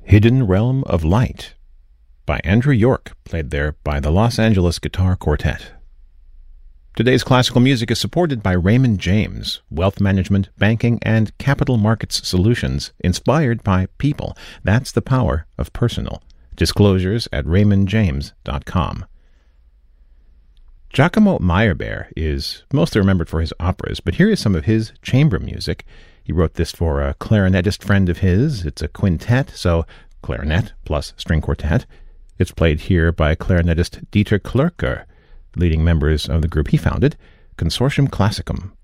Hidden Realm of Light by Andrew York, played there by the Los Angeles Guitar Quartet. Today's classical music is supported by Raymond James, wealth management, banking, and capital markets solutions inspired by people. That's the power of personal. Disclosures at raymondjames.com. Giacomo Meyerbeer is mostly remembered for his operas, but here is some of his chamber music. He wrote this for a clarinetist friend of his. It's a quintet, so clarinet plus string quartet. It's played here by clarinetist Dieter Klürker, leading members of the group he founded, Consortium Classicum.